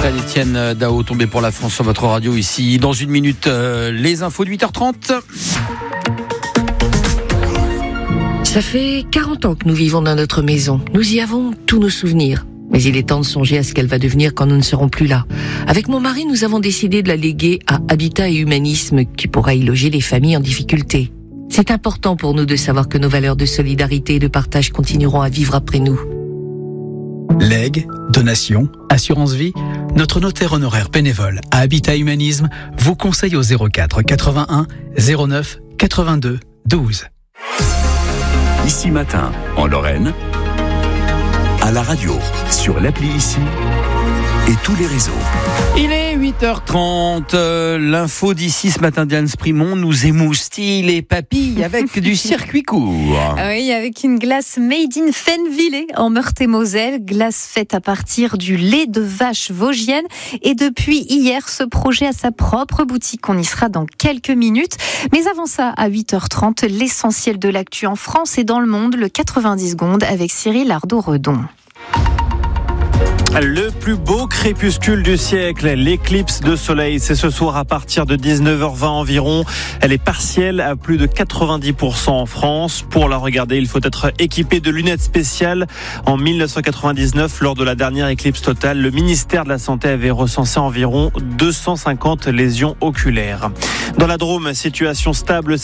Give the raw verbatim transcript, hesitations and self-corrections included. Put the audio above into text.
Extrait d'Étienne Dao, tombé pour la France sur votre radio ici. Dans une minute, euh, les infos de huit heures trente. Ça fait quarante ans que nous vivons dans notre maison. Nous y avons tous nos souvenirs. Mais il est temps de songer à ce qu'elle va devenir quand nous ne serons plus là. Avec mon mari, nous avons décidé de la léguer à Habitat et Humanisme, qui pourra y loger les familles en difficulté. C'est important pour nous de savoir que nos valeurs de solidarité et de partage continueront à vivre après nous. Legs, donations, assurance vie, notre notaire honoraire bénévole à Habitat Humanisme vous conseille au zéro quatre quatre-vingt-un zéro neuf quatre-vingt-deux douze. Ici Matin, en Lorraine, à la radio, sur l'appli Ici et tous les réseaux. Il est huit heures trente, euh, l'info d'ici ce matin, Diane Sprimont nous émoustille les papilles avec du circuit court. Oui, avec une glace made in Fenneville en Meurthe-et-Moselle, glace faite à partir du lait de vache vosgienne. Et depuis hier, ce projet a sa propre boutique. On y sera dans quelques minutes. Mais avant ça, à huit heures trente, l'essentiel de l'actu en France et dans le monde, le quatre-vingt-dix secondes avec Cyril Ardo-Redon. Le plus beau crépuscule du siècle, l'éclipse de soleil, c'est ce soir à partir de dix-neuf heures vingt environ. Elle est partielle à plus de quatre-vingt-dix pour cent en France. Pour la regarder, il faut être équipé de lunettes spéciales. En dix-neuf cent quatre-vingt-dix-neuf, lors de la dernière éclipse totale, le ministère de la Santé avait recensé environ deux cent cinquante lésions oculaires. Dans la Drôme, situation stable.